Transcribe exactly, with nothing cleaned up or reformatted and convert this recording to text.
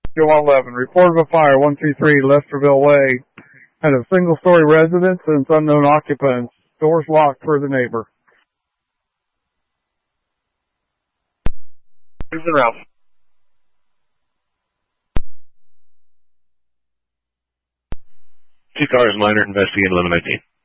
one eleven, report of a fire, one two three Lesterville Way, at a single-story residence and its unknown occupants. Doors locked for the neighbor. Susan Ralph. Two cars, minor, investigating eleven nineteen.